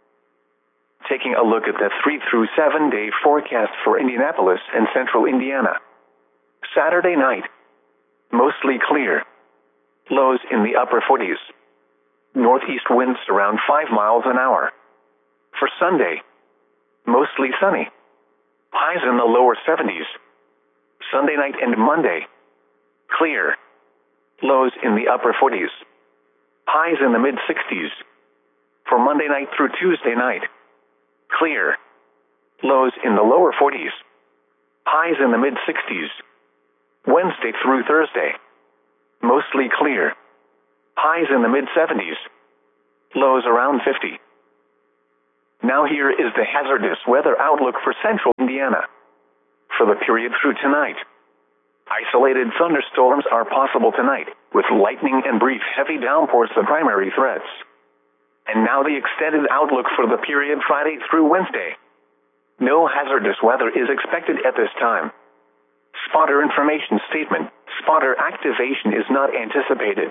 Taking a look at the three through seven day forecast for Indianapolis and central Indiana. Saturday night, mostly clear. Lows in the upper forties. Northeast winds around five miles an hour. For Sunday, mostly sunny. Highs in the lower seventies. Sunday night and Monday, clear. Lows in the upper forties. Highs in the mid sixties. For Monday night through Tuesday night, clear. Lows in the lower forties. Highs in the mid sixties. Wednesday through Thursday, mostly clear. Highs in the mid seventies. Lows around fifty. Now here is the hazardous weather outlook for central Indiana. For the period through tonight, isolated thunderstorms are possible tonight, with lightning and brief heavy downpours the primary threats. And now the extended outlook for the period Friday through Wednesday. No hazardous weather is expected at this time. Spotter information statement. Spotter activation is not anticipated.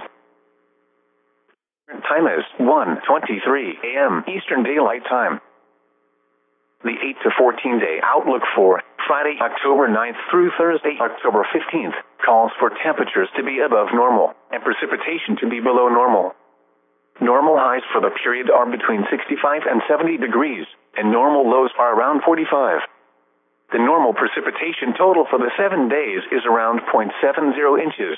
Time is one twenty-three a m Eastern Daylight Time. The eight to fourteen day outlook for Friday, October ninth through Thursday, October fifteenth, calls for temperatures to be above normal and precipitation to be below normal. Normal highs for the period are between sixty-five and seventy degrees, and normal lows are around forty-five. The normal precipitation total for the seven days is around zero point seven zero inches.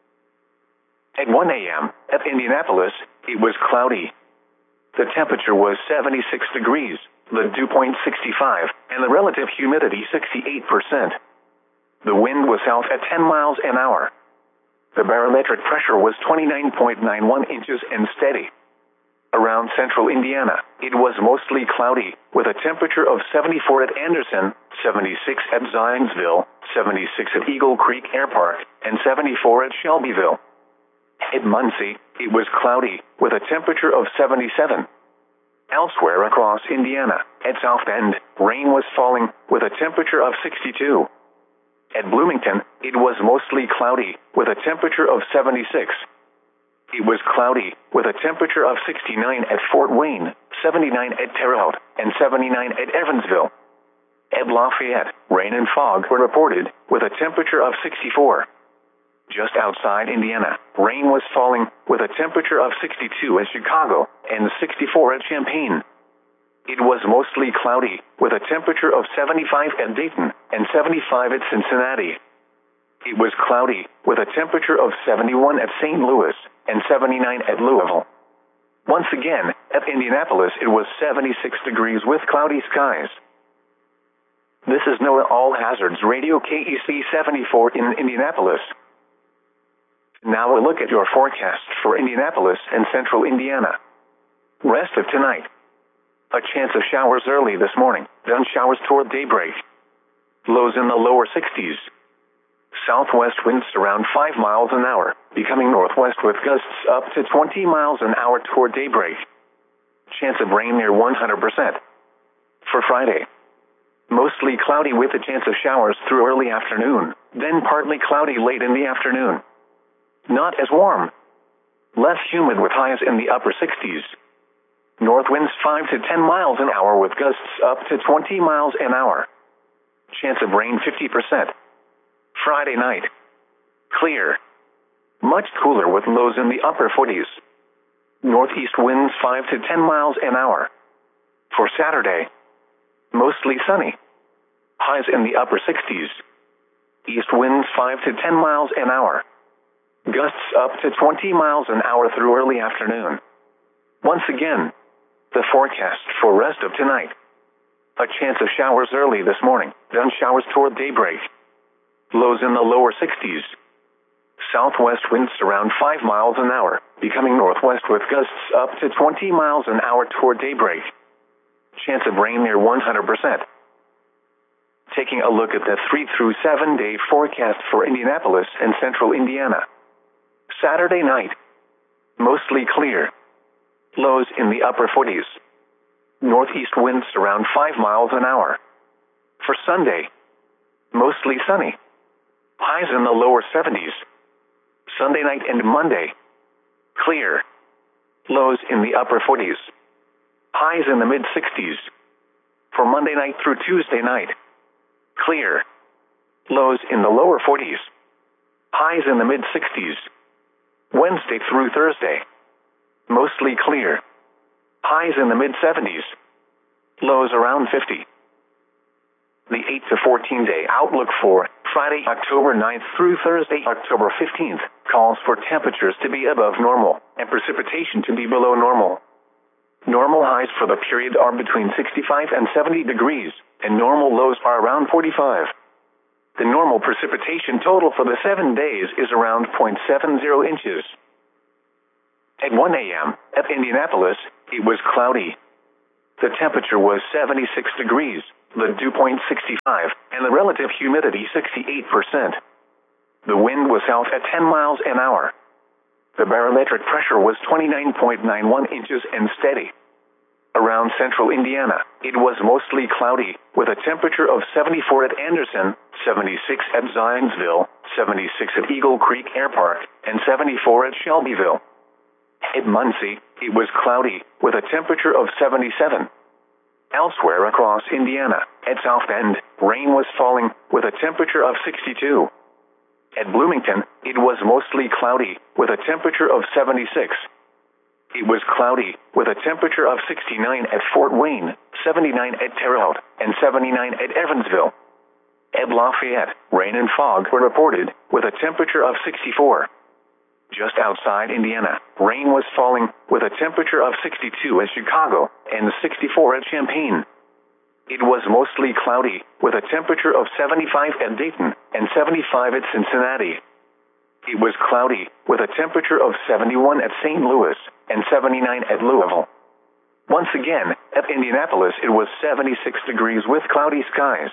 At one a m at Indianapolis, it was cloudy. The temperature was seventy-six degrees, the dew point sixty-five, and the relative humidity sixty-eight percent. The wind was south at ten miles an hour. The barometric pressure was twenty-nine point nine one inches and steady. Around central Indiana, it was mostly cloudy, with a temperature of seventy-four at Anderson, seventy-six at Zionsville, seventy-six at Eagle Creek Air Park, and seventy-four at Shelbyville. At Muncie, it was cloudy, with a temperature of seventy-seven. Elsewhere across Indiana, at South Bend, rain was falling, with a temperature of sixty-two. At Bloomington, it was mostly cloudy, with a temperature of seventy-six. It was cloudy, with a temperature of sixty-nine at Fort Wayne, seventy-nine at Terre Haute, and seventy-nine at Evansville. At Lafayette, rain and fog were reported, with a temperature of sixty-four. Just outside Indiana, rain was falling, with a temperature of sixty-two at Chicago, and sixty-four at Champaign. It was mostly cloudy, with a temperature of seventy-five at Dayton, and seventy-five at Cincinnati. It was cloudy, with a temperature of seventy-one at Saint Louis, and seventy-nine at Louisville. Once again, at Indianapolis it was seventy-six degrees with cloudy skies. This is NOAA All Hazards Radio K E C seventy-four in Indianapolis. Now a look at your forecast for Indianapolis and central Indiana. Rest of tonight. A chance of showers early this morning, then showers toward daybreak. Lows in the lower sixties. Southwest winds around five miles an hour, becoming northwest with gusts up to twenty miles an hour toward daybreak. Chance of rain near one hundred percent. For Friday, mostly cloudy with a chance of showers through early afternoon, then partly cloudy late in the afternoon. Not as warm. Less humid with highs in the upper sixties. North winds five to ten miles an hour with gusts up to twenty miles an hour. Chance of rain fifty percent. Friday night. Clear. Much cooler with lows in the upper forties. Northeast winds five to ten miles an hour. For Saturday. Mostly sunny. Highs in the upper sixties. East winds five to ten miles an hour. Gusts up to twenty miles an hour through early afternoon. Once again, the forecast for rest of tonight. A chance of showers early this morning, then showers toward daybreak. Lows in the lower sixties. Southwest winds around five miles an hour, becoming northwest with gusts up to twenty miles an hour toward daybreak. Chance of rain near one hundred percent. Taking a look at the three through seven day forecast for Indianapolis and central Indiana. Saturday night. Mostly clear. Lows in the upper forties. Northeast winds around five miles an hour. For Sunday. Mostly sunny. Highs in the lower seventies. Sunday night and Monday. Clear. Lows in the upper forties. Highs in the mid sixties. For Monday night through Tuesday night. Clear. Lows in the lower forties. Highs in the mid sixties. Wednesday through Thursday. Mostly clear. Highs in the mid seventies. Lows around fifty. The eight to fourteen day outlook for Friday, October ninth through Thursday, October fifteenth, calls for temperatures to be above normal and precipitation to be below normal. Normal highs for the period are between sixty-five and seventy degrees, and normal lows are around forty-five. The normal precipitation total for the seven days is around zero point seven zero inches. At one a m at Indianapolis, it was cloudy. The temperature was seventy-six degrees, the dew point sixty-five, and the relative humidity sixty-eight percent. The wind was south at ten miles an hour. The barometric pressure was twenty-nine point nine one inches and steady. Around central Indiana, it was mostly cloudy, with a temperature of seventy-four at Anderson, seventy-six at Zionsville, seventy-six at Eagle Creek Air Park, and seventy-four at Shelbyville. At Muncie, it was cloudy, with a temperature of seventy-seven. Elsewhere across Indiana, at South Bend, rain was falling, with a temperature of sixty-two. At Bloomington, it was mostly cloudy, with a temperature of seventy-six. It was cloudy, with a temperature of sixty-nine at Fort Wayne, seventy-nine at Terre Haute, and seventy-nine at Evansville. At Lafayette, rain and fog were reported, with a temperature of sixty-four. Just outside Indiana, rain was falling, with a temperature of sixty-two at Chicago, and sixty-four at Champaign. It was mostly cloudy, with a temperature of seventy-five at Dayton, and seventy-five at Cincinnati. It was cloudy, with a temperature of seventy-one at Saint Louis, and seventy-nine at Louisville. Once again, at Indianapolis it was seventy-six degrees with cloudy skies.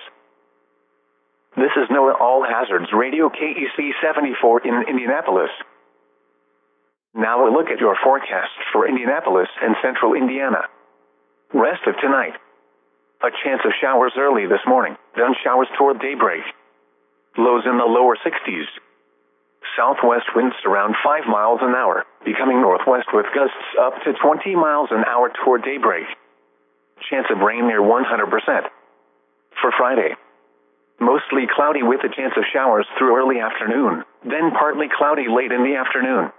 This is NOAA All Hazards Radio K E C seventy-four in Indianapolis. Now a look at your forecast for Indianapolis and central Indiana. Rest of tonight. A chance of showers early this morning, then showers toward daybreak. Lows in the lower sixties. Southwest winds around five miles an hour, becoming northwest with gusts up to twenty miles an hour toward daybreak. Chance of rain near one hundred percent. For Friday, mostly cloudy with a chance of showers through early afternoon, then partly cloudy late in the afternoon.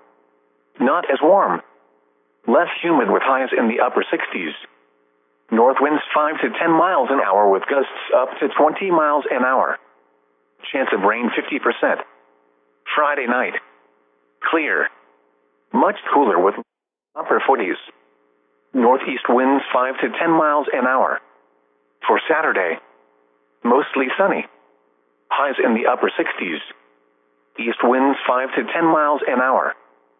Not as warm. Less humid with highs in the upper sixties. North winds five to ten miles an hour with gusts up to twenty miles an hour. Chance of rain fifty percent. Friday night. Clear. Much cooler with upper forties. Northeast winds five to ten miles an hour. For Saturday. Mostly sunny. Highs in the upper sixties. East winds five to ten miles an hour.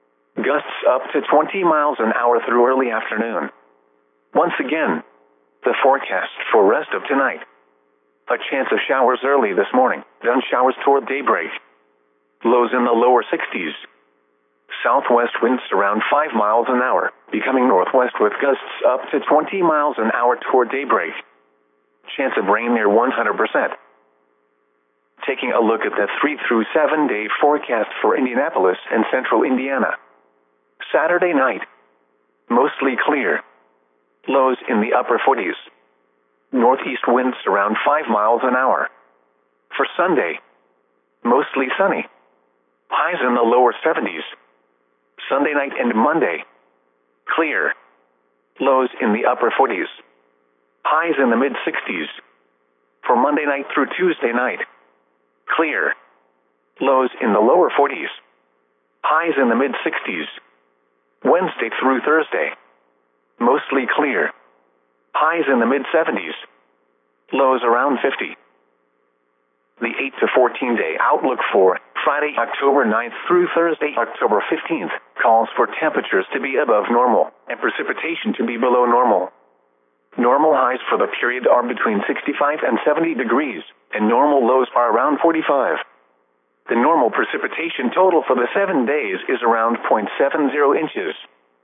Gusts up to twenty miles an hour through early afternoon. Once again, the forecast for rest of tonight. A chance of showers early this morning, then showers toward daybreak. Lows in the lower sixties. Southwest winds around five miles an hour, becoming northwest with gusts up to twenty miles an hour toward daybreak. Chance of rain near one hundred percent. Taking a look at the three through seven day forecast for Indianapolis and central Indiana. Saturday night. Mostly clear. Lows in the upper forties. Northeast winds around five miles an hour. For Sunday. Mostly sunny. Highs in the lower seventies. Sunday night and Monday. Clear. Lows in the upper forties. Highs in the mid sixties. For Monday night through Tuesday night. Clear. Lows in the lower forties. Highs in the mid sixties. Wednesday through Thursday. Mostly clear. Highs in the mid seventies. Lows around fifty. The eight to fourteen day outlook for Friday, October ninth through Thursday, October fifteenth, calls for temperatures to be above normal and precipitation to be below normal. Normal highs for the period are between sixty-five and seventy degrees, and normal lows are around forty-five. The normal precipitation total for the seven days is around zero point seven zero inches.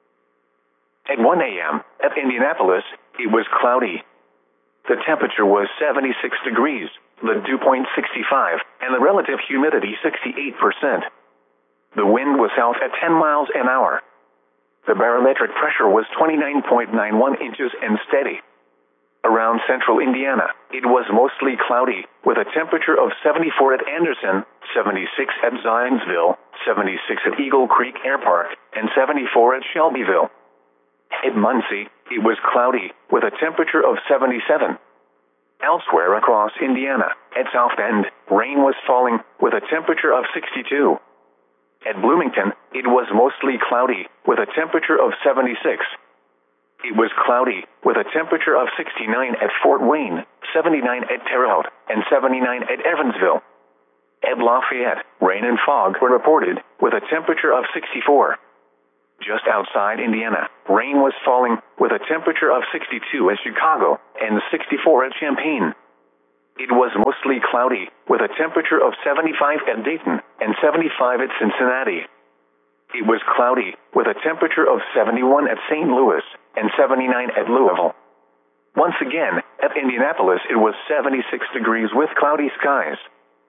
At one a m at Indianapolis, it was cloudy. The temperature was seventy-six degrees, the dew point sixty-five, and the relative humidity sixty-eight percent. The wind was south at ten miles an hour. The barometric pressure was twenty-nine point nine one inches and steady. Around central Indiana, it was mostly cloudy, with a temperature of seventy-four at Anderson, seventy-six at Zionsville, seventy-six at Eagle Creek Air Park, and seventy-four at Shelbyville. At Muncie, it was cloudy, with a temperature of seventy-seven. Elsewhere across Indiana, at South Bend, rain was falling, with a temperature of sixty-two. At Bloomington, it was mostly cloudy, with a temperature of seventy-six. It was cloudy, with a temperature of sixty-nine at Fort Wayne, seventy-nine at Terre Haute, and seventy-nine at Evansville. At Lafayette, rain and fog were reported, with a temperature of sixty-four. Just outside Indiana, rain was falling, with a temperature of sixty-two at Chicago and sixty-four at Champaign. It was mostly cloudy, with a temperature of seventy-five at Dayton and seventy-five at Cincinnati. It was cloudy, with a temperature of seventy-one at Saint Louis and seventy-nine at Louisville. Once again, at Indianapolis it was seventy-six degrees with cloudy skies.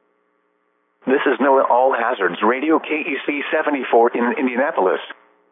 This is NOAA All Hazards Radio K E C seventy-four in Indianapolis.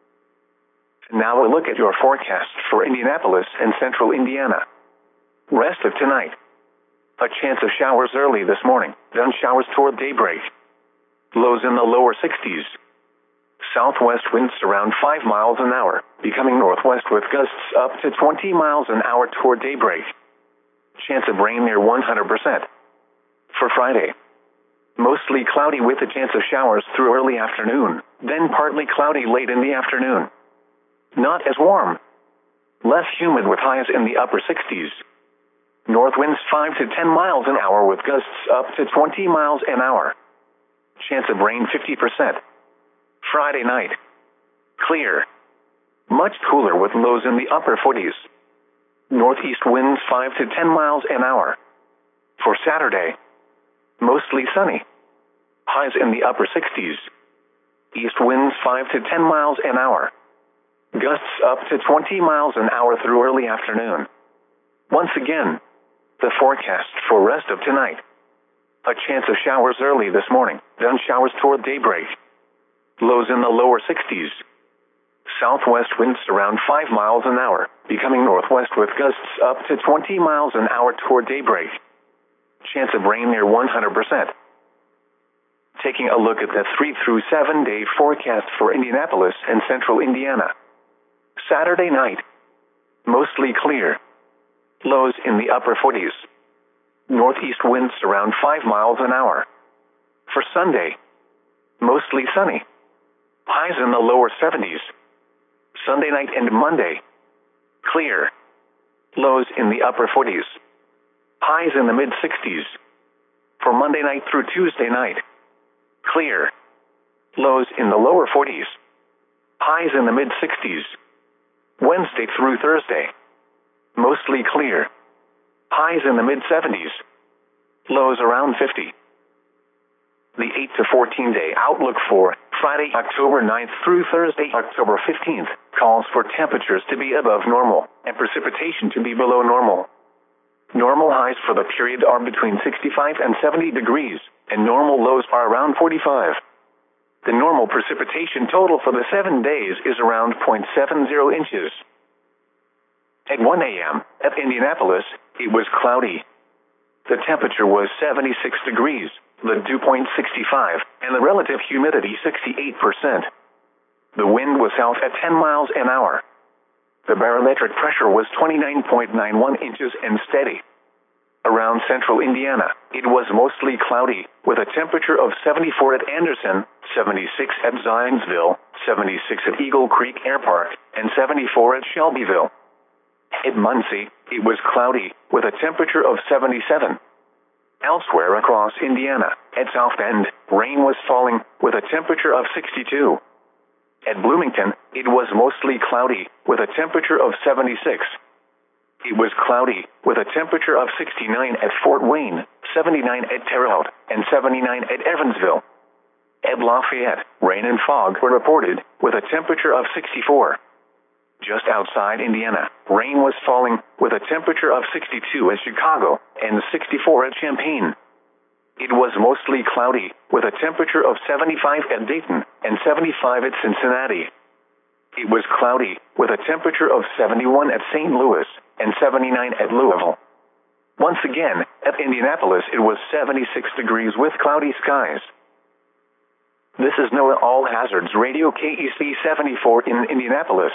Now a look at your forecast for Indianapolis and central Indiana. Rest of tonight. A chance of showers early this morning, then showers toward daybreak. Lows in the lower sixties. Southwest winds around five miles an hour, becoming northwest with gusts up to twenty miles an hour toward daybreak. Chance of rain near one hundred percent. For Friday, mostly cloudy with a chance of showers through early afternoon, then partly cloudy late in the afternoon. Not as warm. Less humid with highs in the upper sixties. North winds five to ten miles an hour with gusts up to twenty miles an hour. Chance of rain fifty percent. Friday night. Clear. Much cooler with lows in the upper forties. Northeast winds five to ten miles an hour. For Saturday, mostly sunny. Highs in the upper sixties. East winds five to ten miles an hour. Gusts up to twenty miles an hour through early afternoon. Once again, the forecast for rest of tonight. A chance of showers early this morning, then showers toward daybreak. Lows in the lower sixties. Southwest winds around five miles an hour, becoming northwest with gusts up to twenty miles an hour toward daybreak. Chance of rain near one hundred percent. Taking a look at the three through seven day forecast for Indianapolis and central Indiana. Saturday night. Mostly clear. Lows in the upper forties. Northeast winds around five miles an hour. For Sunday, mostly sunny. Highs in the lower seventies. Sunday night and Monday, clear. Lows in the upper forties. Highs in the mid sixties. For Monday night through Tuesday night, clear. Lows in the lower forties. Highs in the mid sixties. Wednesday through Thursday, mostly clear. Highs in the mid seventies. Lows around fifty. The eight to fourteen day outlook for Friday, October ninth through Thursday, October fifteenth, calls for temperatures to be above normal and precipitation to be below normal. Normal highs for the period are between sixty-five and seventy degrees, and normal lows are around forty-five. The normal precipitation total for the seven days is around zero point seven zero inches. At one a m at Indianapolis, it was cloudy. The temperature was seventy-six degrees, the dew point sixty-five, and the relative humidity sixty-eight percent. The wind was south at ten miles an hour. The barometric pressure was twenty-nine point nine one inches and steady. Around central Indiana, it was mostly cloudy, with a temperature of seventy-four at Anderson, seventy-six at Zionsville, seventy-six at Eagle Creek Air Park, and seventy-four at Shelbyville. At Muncie, it was cloudy, with a temperature of seventy-seven. Elsewhere across Indiana, at South Bend, rain was falling, with a temperature of sixty-two. At Bloomington, it was mostly cloudy, with a temperature of seventy-six. It was cloudy, with a temperature of sixty-nine at Fort Wayne, seventy-nine at Terre Haute, and seventy-nine at Evansville. At Lafayette, rain and fog were reported, with a temperature of sixty-four. Just outside Indiana, rain was falling, with a temperature of sixty-two at Chicago, and sixty-four at Champaign. It was mostly cloudy, with a temperature of seventy-five at Dayton, and seventy-five at Cincinnati. It was cloudy, with a temperature of seventy-one at Saint Louis, and seventy-nine at Louisville. Once again, at Indianapolis it was seventy-six degrees with cloudy skies. This is NOAA All Hazards Radio K E C seventy-four in Indianapolis.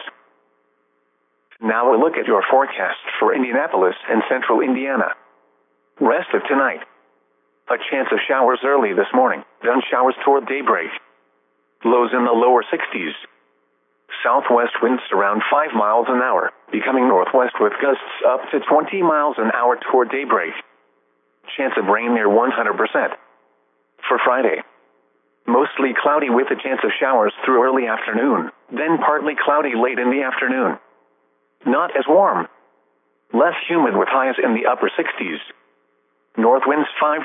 Now a look at your forecast for Indianapolis and central Indiana. Rest of tonight. A chance of showers early this morning, then showers toward daybreak. Lows in the lower sixties. Southwest winds around five miles an hour, becoming northwest with gusts up to twenty miles an hour toward daybreak. Chance of rain near one hundred percent. For Friday, mostly cloudy with a chance of showers through early afternoon, then partly cloudy late in the afternoon. Not as warm. Less humid with highs in the upper sixties. North winds five